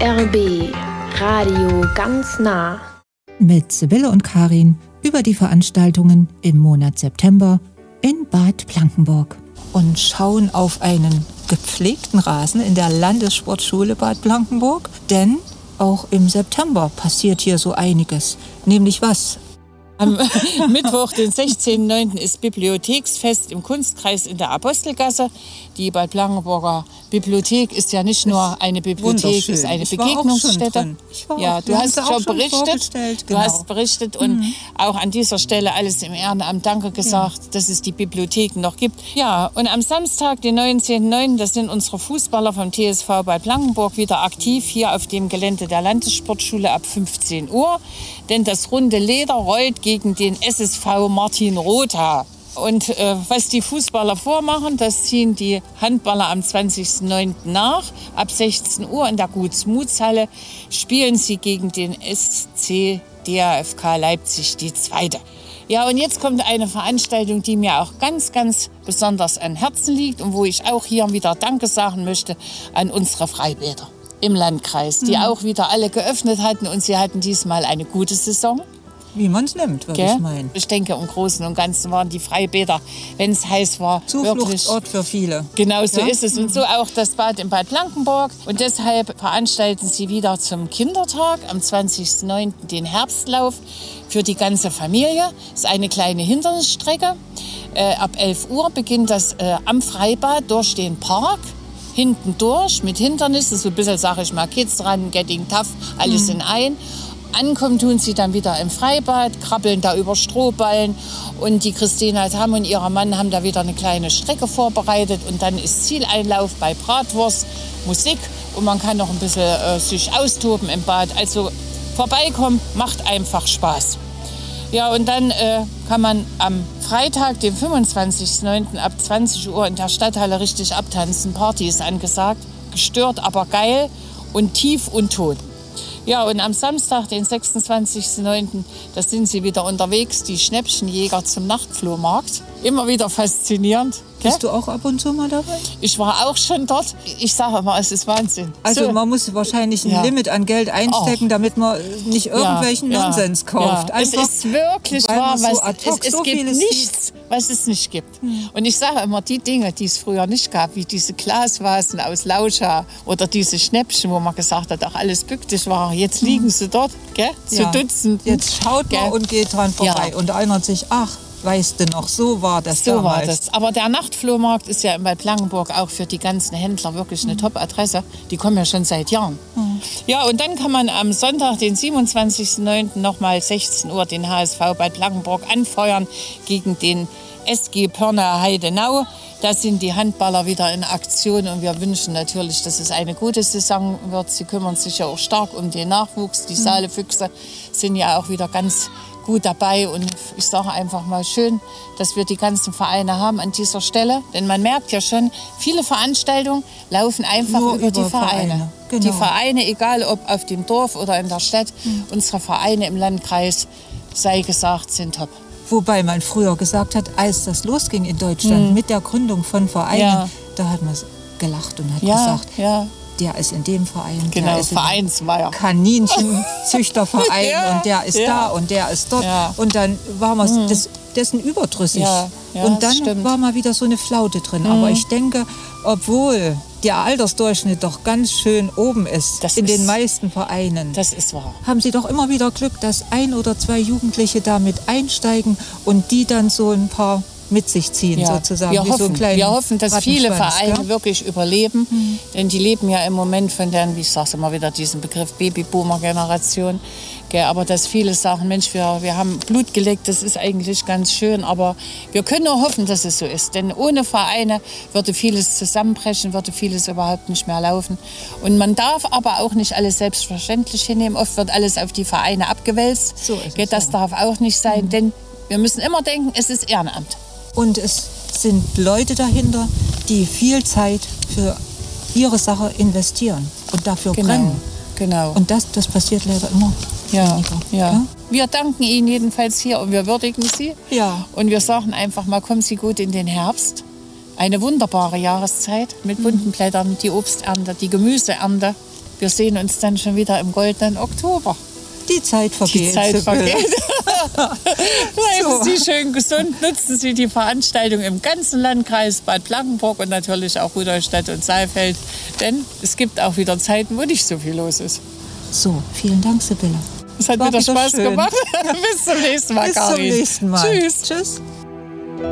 RBB Radio ganz nah. Mit Sibylle und Karin über die Veranstaltungen im Monat September in Bad Blankenburg. Und schauen auf einen gepflegten Rasen in der Landessportschule Bad Blankenburg. Denn auch im September passiert hier so einiges. Nämlich was? Am Mittwoch, den 16.09. ist Bibliotheksfest im Kunstkreis in der Apostelgasse. Die Bad Blankenburger Bibliothek ist ja nicht nur eine Bibliothek, ist eine Begegnungsstätte. Ja, du hast schon berichtet. Du hast berichtet und auch an dieser Stelle alles im Ehrenamt Danke gesagt, dass es die Bibliotheken noch gibt. Ja, und am Samstag, den 19.09., da sind unsere Fußballer vom TSV Bad Blankenburg wieder aktiv hier auf dem Gelände der Landessportschule ab 15 Uhr. Denn das runde Leder rollt gegen den SSV Martin Rotha. Und was die Fußballer vormachen, das ziehen die Handballer am 20.09. nach. Ab 16 Uhr in der Gutsmutshalle spielen sie gegen den SC DAFK Leipzig, die zweite. Ja, und jetzt kommt eine Veranstaltung, die mir auch ganz, ganz besonders am Herzen liegt und wo ich auch hier wieder Danke sagen möchte an unsere Freibäder im Landkreis, die auch wieder alle geöffnet hatten und sie hatten diesmal eine gute Saison. Wie man es nimmt, würde ich meinen. Ich denke, im Großen und Ganzen waren die Freibäder, wenn es heiß war, Zufluchtsort für viele. Genau so ist es. Und so auch das Bad in Bad Blankenburg. Und deshalb veranstalten sie wieder zum Kindertag am 20.09. den Herbstlauf für die ganze Familie. Das ist eine kleine Hindernisstrecke. Ab 11 Uhr beginnt das am Freibad durch den Park. Hinten durch mit Hindernissen, so ein bisschen, sage ich mal, Kids dran, Getting Tough, alles in ein. Ankommen tun sie dann wieder im Freibad, krabbeln da über Strohballen und die Christina Tam und ihr Mann haben da wieder eine kleine Strecke vorbereitet und dann ist Zieleinlauf bei Bratwurst, Musik und man kann noch ein bisschen sich austoben im Bad. Also vorbeikommen, macht einfach Spaß. Ja, und dann kann man am Freitag, den 25.09. ab 20 Uhr in der Stadthalle richtig abtanzen. Party ist angesagt, gestört, aber geil und tief und tot. Ja, und am Samstag, den 26.09., da sind sie wieder unterwegs, die Schnäppchenjäger zum Nachtflohmarkt. Immer wieder faszinierend. Bist du auch ab und zu mal dabei? Ich war auch schon dort. Ich sage mal, es ist Wahnsinn. Also man muss wahrscheinlich ein Limit an Geld einstecken, damit man nicht irgendwelchen Nonsens kauft. Ja. Es ist wirklich wahr, es gibt nichts, was es nicht gibt. Und ich sage immer, die Dinge, die es früher nicht gab, wie diese Glasvasen aus Lauscha oder diese Schnäppchen, wo man gesagt hat, auch alles bücktig war, jetzt liegen sie dort, gell? Zu Dutzenden. Jetzt schaut man und geht dran vorbei und erinnert sich, ach, weißt du noch, so war das damals. So war das. Aber der Nachtflohmarkt ist ja in Bad Blankenburg auch für die ganzen Händler wirklich eine Top-Adresse. Die kommen ja schon seit Jahren. Ja, und dann kann man am Sonntag, den 27.09. nochmal 16 Uhr den HSV Bad Blankenburg anfeuern gegen den SG Pörner Heidenau. Da sind die Handballer wieder in Aktion und wir wünschen natürlich, dass es eine gute Saison wird. Sie kümmern sich ja auch stark um den Nachwuchs. Die Saalefüchse sind ja auch wieder ganz gut dabei und ich sage einfach mal schön, dass wir die ganzen Vereine haben an dieser Stelle. Denn man merkt ja schon, viele Veranstaltungen laufen einfach nur über die Vereine. Genau. Die Vereine, egal ob auf dem Dorf oder in der Stadt, unsere Vereine im Landkreis, sei gesagt, sind top. Wobei man früher gesagt hat, als das losging in Deutschland mit der Gründung von Vereinen, da hat man gelacht und hat gesagt, der ist in dem Verein, genau, der ist Vereinsmeier. Kaninchenzüchterverein und der ist da und der ist dort. Ja. Und dann war man dessen überdrüssig. Ja, und dann war mal wieder so eine Flaute drin. Aber ich denke, obwohl der Altersdurchschnitt doch ganz schön oben ist den meisten Vereinen, das ist wahr, haben sie doch immer wieder Glück, dass 1 oder 2 Jugendliche damit einsteigen und die dann so ein paar mit sich ziehen, sozusagen. Wir hoffen, dass viele Vereine wirklich überleben, denn die leben ja im Moment von der, wie ich sage immer wieder, diesen Begriff Babyboomer-Generation. Aber dass viele sagen, Mensch, wir haben Blut geleckt, das ist eigentlich ganz schön, aber wir können nur hoffen, dass es so ist. Denn ohne Vereine würde vieles zusammenbrechen, würde vieles überhaupt nicht mehr laufen. Und man darf aber auch nicht alles selbstverständlich hinnehmen. Oft wird alles auf die Vereine abgewälzt. So ist es, das darf auch nicht sein, denn wir müssen immer denken, es ist Ehrenamt. Und es sind Leute dahinter, die viel Zeit für ihre Sache investieren und dafür brennen. Genau. Und das passiert leider immer weniger. Ja. Wir danken Ihnen jedenfalls hier und wir würdigen Sie. Ja. Und wir sagen einfach mal, kommen Sie gut in den Herbst. Eine wunderbare Jahreszeit mit bunten Blättern, die Obsternte, die Gemüseernte. wir sehen uns dann schon wieder im goldenen Oktober. Die Zeit vergeht. Die Zeit vergeht. Bleiben So. Sie schön gesund, nutzen Sie die Veranstaltung im ganzen Landkreis Bad Blankenburg und natürlich auch Rudolstadt und Saalfeld. Denn es gibt auch wieder Zeiten, wo nicht so viel los ist. So, vielen Dank, Sibylle. Es hat War wieder Spaß schön. gemacht. Bis zum nächsten Mal, Bis Karin. zum nächsten Mal. Tschüss. Tschüss.